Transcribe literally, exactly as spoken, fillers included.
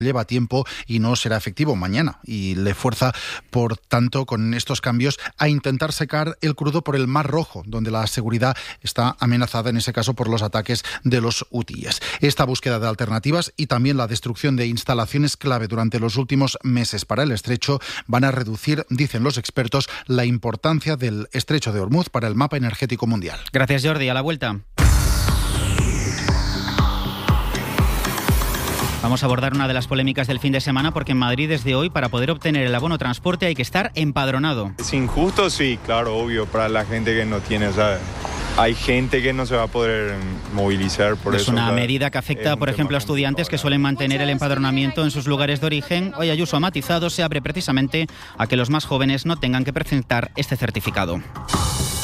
lleva tiempo y no será efectivo mañana, y le fuerza, por tanto, con estos cambios a intentar secar el crudo por el Mar Rojo, donde la seguridad está amenazada, en ese caso, por los ataques de los hutíes. Esta búsqueda de alternativas y también la destrucción de instalaciones clave durante los últimos meses para el estrecho van a reducir, dicen los expertos, la importancia del estrecho de Ormuz para el mapa energético mundial. Gracias, Jordi. A la vuelta. Vamos a abordar una de las polémicas del fin de semana, porque en Madrid desde hoy, para poder obtener el abono transporte, hay que estar empadronado. Es injusto, sí, claro, obvio, para la gente que no tiene, o sea, hay gente que no se va a poder movilizar por eso. Es una o sea, medida que afecta, por ejemplo, a estudiantes que suelen mantener el empadronamiento en sus lugares de origen. Hoy Ayuso ha matizado, se abre precisamente a que los más jóvenes no tengan que presentar este certificado.